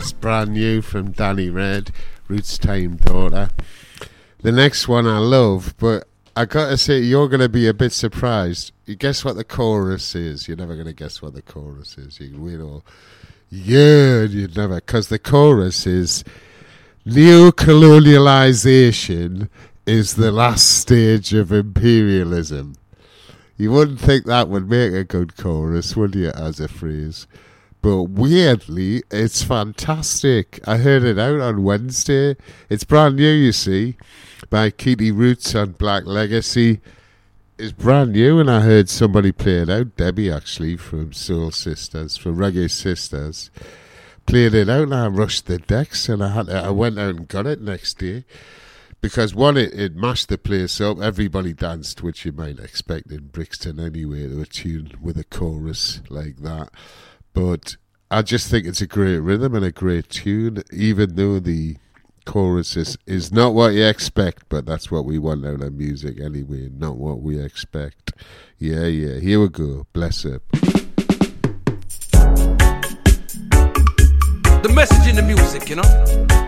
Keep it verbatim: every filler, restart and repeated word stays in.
That's brand new from Danny Red, Roots Time Daughter. The next one I love, but I gotta say, you're gonna be a bit surprised. You guess what the chorus is? You're never gonna guess what the chorus is. You will. Yeah, you'd never, because the chorus is neocolonialization is the last stage of imperialism. You wouldn't think that would make a good chorus, would you, as a phrase? But weirdly, it's fantastic. I heard it out on Wednesday. It's brand new, you see, by Keely Roots on Black Legacy. It's brand new, and I heard somebody play it out. Debbie, actually, from Soul Sisters, from Reggae Sisters, played it out, and I rushed the decks, and I had to, I went out and got it next day. Because, one, it, it mashed the place up. Everybody danced, which you might expect in Brixton anyway, to a tune with a chorus like that. But I just think it's a great rhythm and a great tune, even though the chorus is, is not what you expect. But that's what we want out of music anyway, not what we expect. Yeah, yeah, here we go. Bless up. The message in the music, you know?